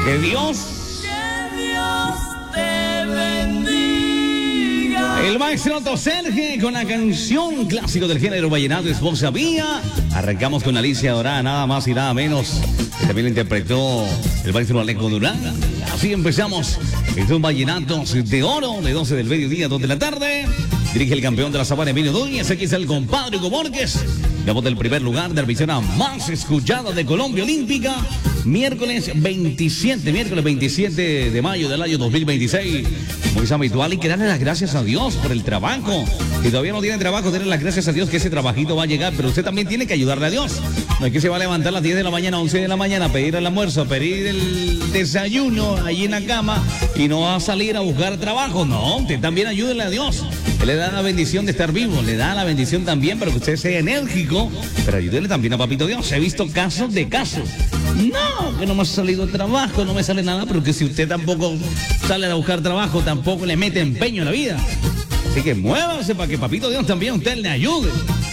Que Dios te bendiga. El maestro Serge con la canción clásico del género vallenato Esposa Mía. Arrancamos con Alicia Dorada, nada más y nada menos, que también la interpretó el maestro Alejo Durán. Así empezamos. Es un vallenato de oro, de 12 del mediodía a 2 de la tarde. Dirige el campeón de la Sabana, Emilio Núñez. Aquí está el compadre Hugo Borges. La voz del primer lugar de la emisora más escuchada de Colombia Olímpica. Miércoles 27 de mayo del año 2026. Como es habitual, y que darle las gracias a Dios por el trabajo. Si todavía no tiene trabajo, denle las gracias a Dios que ese trabajito va a llegar. Pero usted también tiene que ayudarle a Dios. No es que se va a levantar a las 10 de la mañana, 11 de la mañana, a pedir el almuerzo, a pedir el desayuno allí en la cama y no va a salir a buscar trabajo. No, usted también ayúdele a Dios. Él le da la bendición de estar vivo, le da la bendición también para que usted sea enérgico, pero ayúdele también a Papito Dios. He visto casos de casos. No, que no me ha salido trabajo, no me sale nada, pero que si usted tampoco sale a buscar trabajo, tampoco le mete empeño en la vida. Así que muévase para que Papito Dios también a usted le ayude.